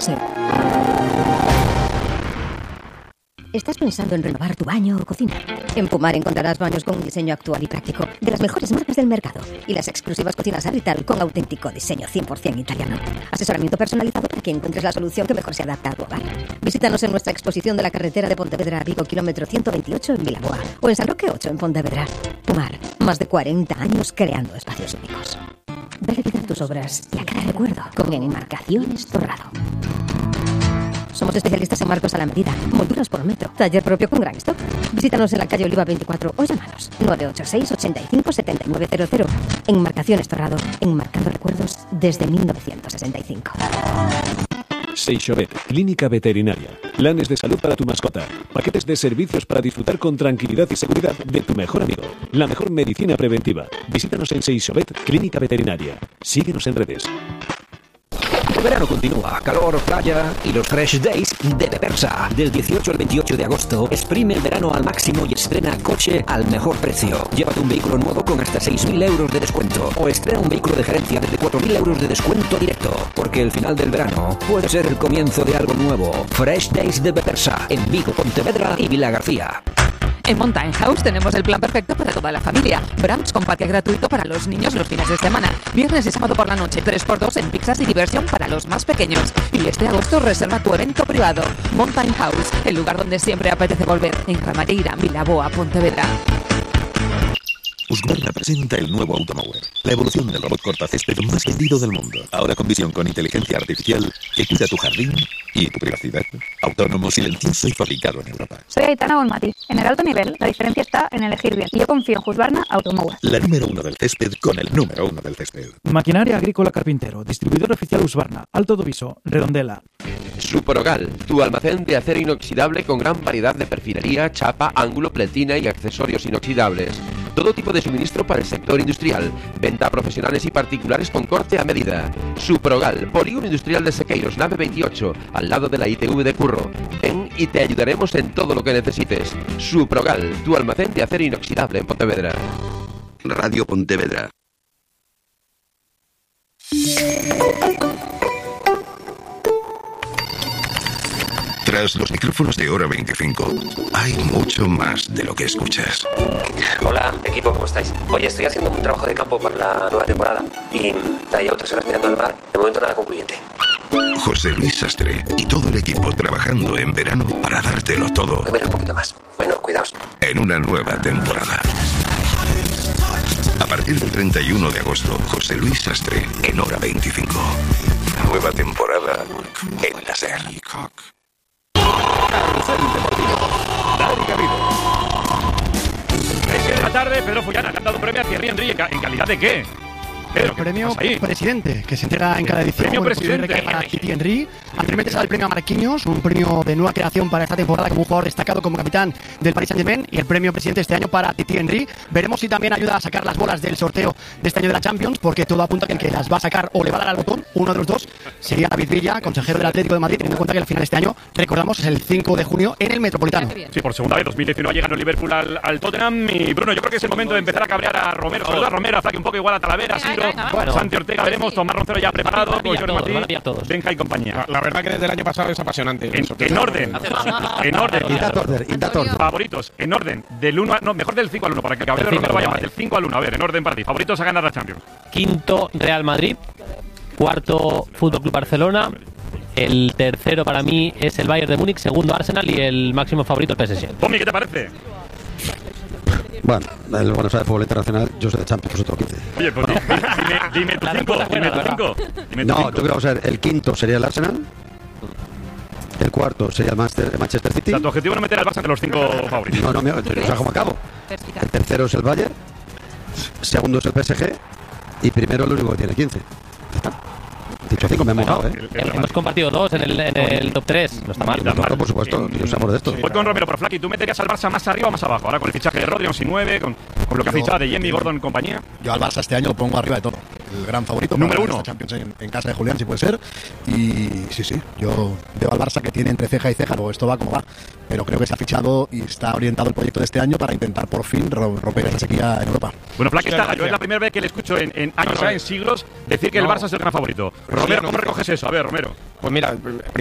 Sí. ¿Estás pensando en renovar tu baño o cocina? En Pumar encontrarás baños con un diseño actual y práctico, de las mejores marcas del mercado, y las exclusivas cocinas Habital con auténtico diseño 100% italiano. Asesoramiento personalizado para que encuentres la solución que mejor se adapta a tu hogar. Visítanos en nuestra exposición de la carretera de Pontevedra a Vigo, kilómetro 128 en Vilaboa, o en San Roque 8 en Pontevedra. Pumar, más de 40 años creando espacios únicos. Dale vida a tus obras y a cada recuerdo con Enmarcaciones Torrado. Somos especialistas en marcos a la medida, molduras por metro, taller propio con gran stock. Visítanos en la calle Oliva 24 o llámanos 986 85 7900. Enmarcaciones Torrado, enmarcando recuerdos desde 1965. Seixovet, clínica veterinaria. Planes de salud para tu mascota. Paquetes de servicios para disfrutar con tranquilidad y seguridad de tu mejor amigo. La mejor medicina preventiva. Visítanos en Seixovet, clínica veterinaria. Síguenos en redes. El verano continúa, calor, playa y los Fresh Days de Bepersa. Del 18 al 28 de agosto, exprime el verano al máximo y estrena coche al mejor precio. Llévate un vehículo nuevo con hasta 6.000 euros de descuento. O estrena un vehículo de gerencia desde 4.000 euros de descuento directo. Porque el final del verano puede ser el comienzo de algo nuevo. Fresh Days de Bepersa, en Vigo, Pontevedra y Vila García. En Mountain House tenemos el plan perfecto para toda la familia. Brunch con parque gratuito para los niños los fines de semana. Viernes y sábado por la noche, 3x2 en pizzas y diversión para los más pequeños. Y este agosto reserva tu evento privado. Mountain House, el lugar donde siempre apetece volver. En Ramadeira, Vilaboa, Pontevedra. Husqvarna presenta el nuevo Automower, la evolución del robot cortacésped más vendido del mundo. Ahora con visión con inteligencia artificial que cuida tu jardín y tu privacidad. Autónomo, silencioso y fabricado en Europa. Soy Aitana Bonmati. En el alto nivel, la diferencia está en elegir bien. Y yo confío en Husqvarna Automower. La número 1 del césped con el número 1 del césped. Maquinaria agrícola Carpintero, distribuidor oficial Husqvarna, Alto do Viso, Redondela. Suprogal, tu almacén de acero inoxidable con gran variedad de perfilería, chapa, ángulo, pletina y accesorios inoxidables. Todo tipo de suministro para el sector industrial. Venta a profesionales y particulares con corte a medida. Suprogal, Polígono Industrial de Sequeiros, nave 28, al lado de la ITV de Curro. Ven y te ayudaremos en todo lo que necesites. Suprogal, tu almacén de acero inoxidable en Pontevedra. Radio Pontevedra. Tras los micrófonos de Hora 25, hay mucho más de lo que escuchas. Hola, equipo, ¿cómo estáis? Oye, estoy haciendo un trabajo de campo para la nueva temporada y llevo 3 horas mirando al mar, de momento nada concluyente. José Luis Sastre y todo el equipo trabajando en verano para dártelo todo. Que un poquito más. Bueno, cuidaos. En una nueva temporada. A partir del 31 de agosto, José Luis Sastre en Hora 25. Nueva temporada en la SER. De la tarde, Pedro Fullana le han dado un premio a Thierry Henry. ¿En calidad de qué? El premio presidente, que se entrega en cada edición. Premio presidente. Pues para Thierry Henry. Anteriormente sale el premio a Marquinhos, un premio de nueva creación para esta temporada como un jugador destacado como capitán del Paris Saint-Germain. Y el premio presidente este año para Thierry Henry. Veremos si también ayuda a sacar las bolas del sorteo de este año de la Champions, porque todo apunta a que el que las va a sacar o le va a dar al botón, uno de los dos, sería David Villa, consejero del Atlético de Madrid, teniendo en cuenta que el final de este año, recordamos, es el 5 de junio en el Metropolitano. Sí, por segunda vez, 2019 llega el Liverpool al Tottenham. Y Bruno, yo creo que es el momento de empezar a cabrear a Romero. Saluda a Romero, a Flaque un poco igual a Talavera, Siro, Santi Ortega, veremos, Tomás Roncero ya preparado, con Jorge Martí, Benja y compañía. La verdad que desde el año pasado es apasionante. En orden. En orden. Indator. Favoritos, en orden. Del 1 no, mejor del 5 al 1, para que Gabriel Romero vaya más. Del 5 al 1, a ver, en orden para ti. Favoritos a ganar la Champions. Quinto, Real Madrid. Cuarto, Fútbol Club Barcelona. El tercero para mí es el Bayern de Múnich. Segundo, Arsenal. Y el máximo favorito, el PSG. Tommy, ¿qué te parece? Bueno, el bueno sabe fútbol internacional, yo soy de Champions, vosotros 15. Oye, pues dime tu 5. No, yo creo que vamos a ver, el quinto sería el Arsenal, el cuarto sería el Manchester City. O sea, tu objetivo es no meter al Barça entre los 5 favoritos. No, o sea, como acabo. El tercero es el Bayern, segundo es el PSG y primero el único que tiene 15. Dicho 5 me he mojado, Hemos compartido 2 en el top 3. No está mal. Claro, por supuesto, yo sabemos de esto. Voy con Romero por Flaky. ¿Tú meterías al Barça más arriba o más abajo? Ahora con el fichaje de Rodri, 11 y 9, con lo que ha fichado de Jamie, Gordon y compañía. Yo al Barça este año lo pongo arriba de todo. el gran favorito. Número 1. Champions en casa de Julián, si puede ser. Y sí, yo veo al Barça que tiene entre ceja y ceja, luego esto va como va. Pero creo que se ha fichado y está orientado el proyecto de este año para intentar por fin romper esa sequía en Europa. Bueno, Flaque está gallo, es la primera vez que le escucho en años, en siglos, decir que el Barça es el gran favorito. Romero, ¿cómo recoges eso? A ver, Romero. Pues mira,